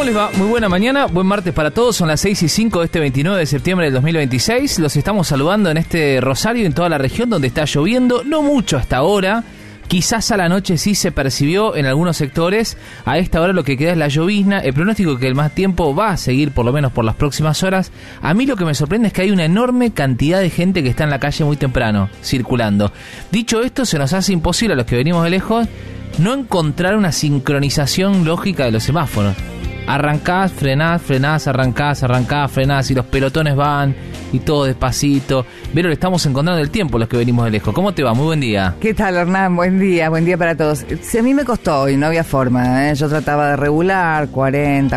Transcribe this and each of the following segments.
¿Cómo les va? Muy buena mañana, buen martes para todos, son las 6:05 de este 29 de septiembre del 2026. Los estamos saludando en este Rosario, en toda la región donde está lloviendo, no mucho hasta ahora. Quizás a la noche sí se percibió en algunos sectores. A esta hora lo que queda es la llovizna. El pronóstico que el más tiempo va a seguir por lo menos por las próximas horas. A mí lo que me sorprende es que hay una enorme cantidad de gente que está en la calle muy temprano, circulando. Dicho esto, se nos hace imposible a los que venimos de lejos no encontrar una sincronización lógica de los semáforos. Arrancás, frenás, arrancás, frenás y los pelotones van y todo despacito. Pero le estamos encontrando el tiempo los que venimos de lejos. ¿Cómo te va? Muy buen día. ¿Qué tal, Hernán? Buen día para todos. Si a mí me costó hoy, no había forma, ¿eh? Yo trataba de regular 40,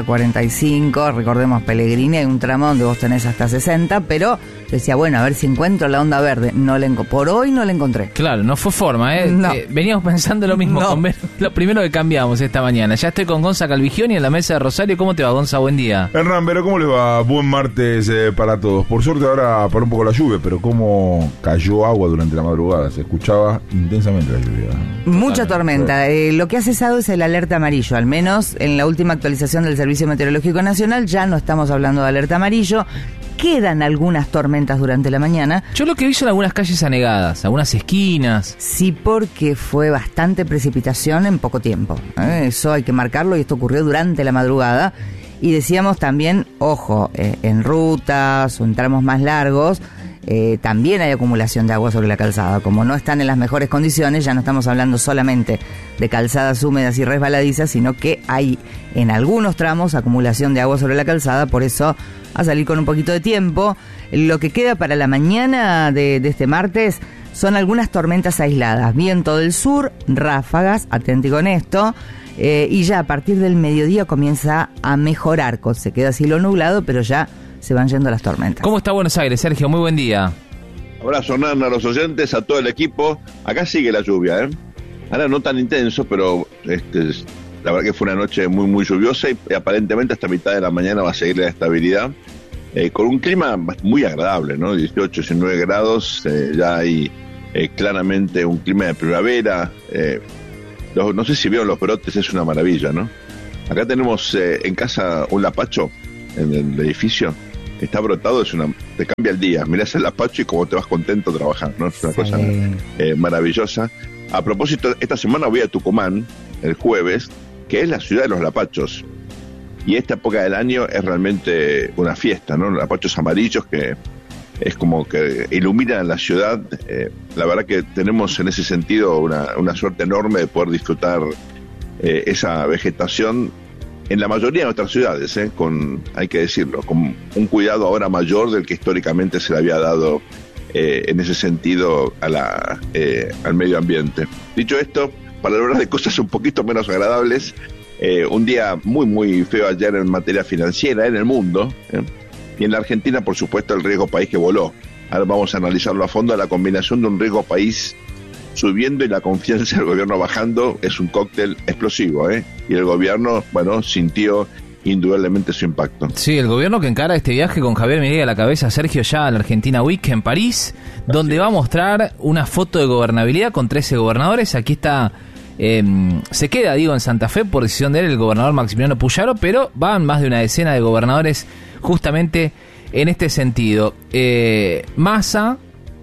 45, recordemos Pellegrini, hay un tramo donde vos tenés hasta 60, pero decía, bueno, a ver si encuentro la onda verde. Por hoy no la encontré. Claro, no fue forma, ¿eh? No. Veníamos pensando lo mismo. No. Lo primero que cambiamos esta mañana. Ya estoy con Gonza Calvigioni en la mesa de Rosario. ¿Cómo te va, Gonza? Buen día. Hernán, pero ¿cómo les va? Buen martes para todos. Por suerte ahora paró un poco la lluvia, pero cómo cayó agua durante la madrugada. Se escuchaba intensamente la lluvia. Mucha tormenta. Lo que ha cesado es el alerta amarillo. Al menos en la última actualización del Servicio Meteorológico Nacional ya no estamos hablando de alerta amarillo. Quedan algunas tormentas durante la mañana. Yo lo que vi son algunas calles anegadas, algunas esquinas. Sí, porque fue bastante precipitación en poco tiempo. Eso hay que marcarlo y esto ocurrió durante la madrugada. Y decíamos también, ojo, en rutas o en tramos más largos, también hay acumulación de agua sobre la calzada. Como no están en las mejores condiciones, ya no estamos hablando solamente de calzadas húmedas y resbaladizas, sino que hay en algunos tramos acumulación de agua sobre la calzada, por eso a salir con un poquito de tiempo. Lo que queda para la mañana de este martes son algunas tormentas aisladas, viento del sur, ráfagas, atenti con esto, y ya a partir del mediodía comienza a mejorar, se queda cielo nublado, pero ya se van yendo las tormentas. ¿Cómo está Buenos Aires, Sergio? Muy buen día. Abrazo, Hernán, a los oyentes, a todo el equipo. Acá sigue la lluvia, ¿eh? Ahora no tan intenso, pero la verdad que fue una noche muy, muy lluviosa y aparentemente hasta mitad de la mañana va a seguir la estabilidad. Con un clima muy agradable, ¿no? 18, 19 grados, ya hay claramente un clima de primavera. No sé si vieron los brotes, es una maravilla, ¿no? Acá tenemos en casa un lapacho en el edificio. Está brotado, te cambia el día. Mirás el lapacho y como te vas contento trabajando, ¿no? Es una cosa maravillosa. A propósito, esta semana voy a Tucumán, el jueves, que es la ciudad de los lapachos. Y esta época del año es realmente una fiesta, ¿no? Los lapachos amarillos que es como que iluminan la ciudad. La verdad que tenemos en ese sentido una suerte enorme de poder disfrutar esa vegetación en la mayoría de nuestras ciudades, hay que decirlo, con un cuidado ahora mayor del que históricamente se le había dado en ese sentido al medio ambiente. Dicho esto, para hablar de cosas un poquito menos agradables, un día muy muy feo ayer en materia financiera en el mundo, y en la Argentina, por supuesto, el riesgo país que voló. Ahora vamos a analizarlo a fondo. La combinación de un riesgo país subiendo y la confianza del gobierno bajando es un cóctel explosivo, y el gobierno, sintió indudablemente su impacto. Sí, el gobierno que encara este viaje con Javier Milei a la cabeza, Sergio, ya a la Argentina Week en París, donde va a mostrar una foto de gobernabilidad con 13 gobernadores. Aquí está, se queda, en Santa Fe por decisión de él, el gobernador Maximiliano Puyaro, pero van más de una decena de gobernadores justamente en este sentido. Massa,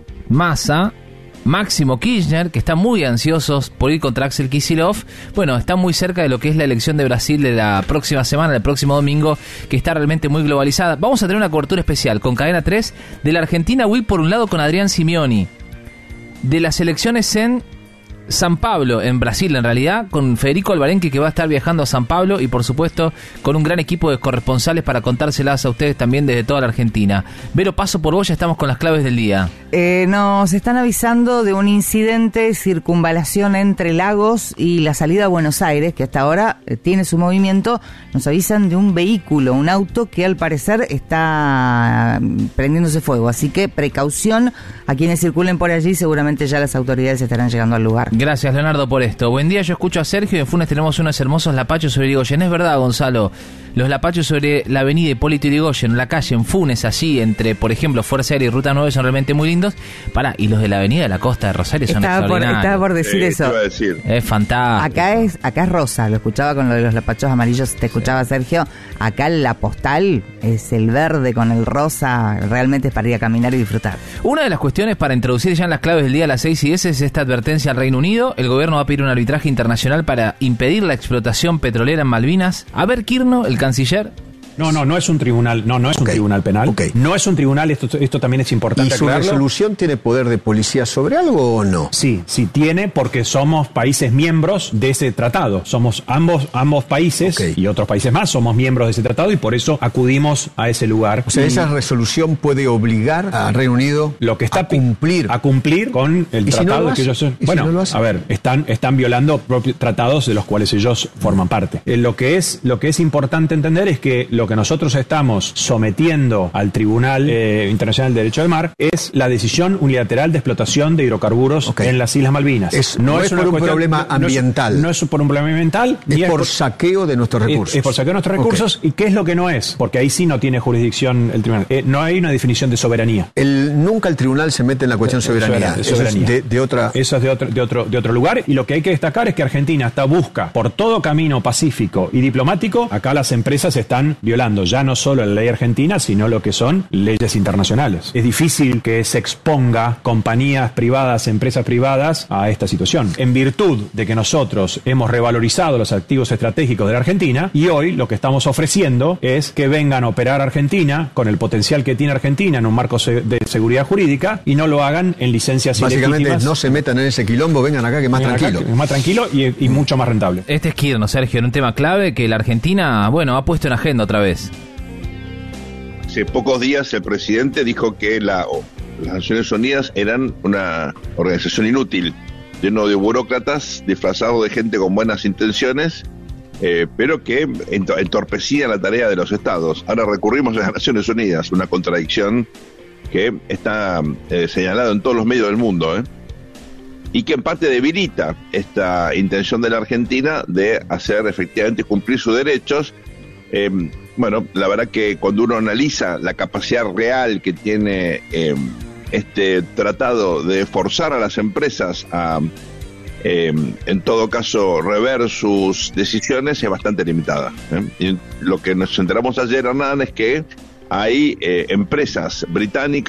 Máximo Kirchner, que están muy ansiosos por ir contra Axel Kicillof. Bueno, están muy cerca de lo que es la elección de Brasil de la próxima semana, del próximo domingo, que está realmente muy globalizada. Vamos a tener una cobertura especial con Cadena 3 de la Argentina Week, por un lado, con Adrián Simeoni, de las elecciones en San Pablo, en Brasil en realidad, con Federico Alvarenque, que va a estar viajando a San Pablo, y por supuesto con un gran equipo de corresponsales para contárselas a ustedes también desde toda la Argentina. Vero, paso por vos, ya estamos con las claves del día. Nos están avisando de un incidente, circunvalación entre Lagos y la salida a Buenos Aires, que hasta ahora tiene su movimiento. Nos avisan de un vehículo, un auto que al parecer está prendiéndose fuego, así que precaución a quienes circulen por allí, seguramente ya las autoridades estarán llegando al lugar. Gracias, Leonardo, por esto. Buen día, yo escucho a Sergio y en Funes tenemos unos hermosos lapachos sobre Irigoyen. Es verdad, Gonzalo, Los lapachos sobre la avenida Hipólito Yrigoyen, la calle en Funes, allí entre, por ejemplo, Fuerza Aérea y Ruta 9 son realmente muy lindos. Y los de la avenida de la Costa de Rosario son extraordinarios. Estaba por decir eso. Iba a decir. Es fantástico. Acá es rosa, lo escuchaba con lo de los lapachos amarillos, te escuchaba Sergio. Acá la postal es el verde con el rosa, realmente es para ir a caminar y disfrutar. Una de las cuestiones para introducir ya en las claves del día a las 6:10 es esta advertencia al Reino Unido. El gobierno va a pedir un arbitraje internacional para impedir la explotación petrolera en Malvinas. A ver, Kirno, el canciller. No es un tribunal, no es un tribunal penal. No es un tribunal, esto también es importante aclararlo. ¿Y su resolución tiene poder de policía sobre algo o no? Sí tiene, porque somos países miembros de ese tratado. Somos ambos países y otros países más somos miembros de ese tratado y por eso acudimos a ese lugar. O sea, esa resolución puede obligar al Reino Unido a cumplir con el tratado que ellos son. Bueno, a ver, están violando propios tratados de los cuales ellos forman parte. Lo que es importante entender es que lo que nosotros estamos sometiendo al Tribunal Internacional de Derecho del Mar es la decisión unilateral de explotación de hidrocarburos en las Islas Malvinas. No es por un problema ambiental. No es por un problema ambiental. Es por saqueo de nuestros recursos. Es por saqueo de nuestros recursos. ¿Y qué es lo que no es? Porque ahí sí no tiene jurisdicción el tribunal. No hay una definición de soberanía. Nunca el tribunal se mete en la cuestión de soberanía. Eso es de otro lugar. Y lo que hay que destacar es que Argentina busca por todo camino pacífico y diplomático. Acá las empresas están violando ya no solo la ley argentina, sino lo que son leyes internacionales. Es difícil que se exponga compañías privadas, empresas privadas a esta situación. En virtud de que nosotros hemos revalorizado los activos estratégicos de la Argentina y hoy lo que estamos ofreciendo es que vengan a operar a Argentina con el potencial que tiene Argentina en un marco de seguridad jurídica y no lo hagan en licencias ilegítimas. Básicamente no se metan en ese quilombo, vengan acá que es más tranquilo. Es más tranquilo y mucho más rentable. Este es Kirno, Sergio, en un tema clave que la Argentina, ha puesto en agenda otra vez. Hace pocos días el presidente dijo que las Naciones Unidas eran una organización inútil, lleno de burócratas disfrazados de gente con buenas intenciones, pero que entorpecía la tarea de los estados. Ahora recurrimos a las Naciones Unidas, una contradicción que está señalada en todos los medios del mundo, y que en parte debilita esta intención de la Argentina de hacer efectivamente cumplir sus derechos. La verdad que cuando uno analiza la capacidad real que tiene este tratado de forzar a las empresas a, en todo caso, rever sus decisiones, es bastante limitada. Y lo que nos enteramos ayer, Hernán, es que hay empresas británicas